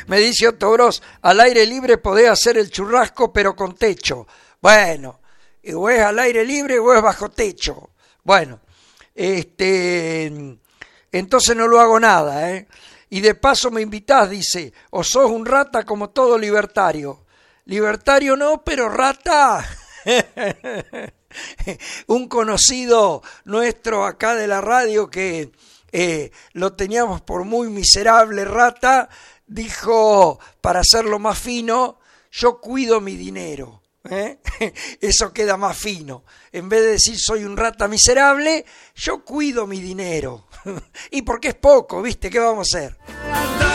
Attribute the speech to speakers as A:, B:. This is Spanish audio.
A: Me dice Otto Gross, al aire libre podés hacer el churrasco pero con techo. Bueno, o es al aire libre o es bajo techo. Bueno, entonces no lo hago nada, ¿eh? Y de paso me invitás, dice, o sos un rata como todo libertario. Libertario no, pero rata. Un conocido nuestro acá de la radio que lo teníamos por muy miserable rata, dijo, para hacerlo más fino, yo cuido mi dinero. Eso queda más fino. En vez de decir soy un rata miserable, yo cuido mi dinero. Y porque es poco, ¿viste? ¿Qué vamos a hacer?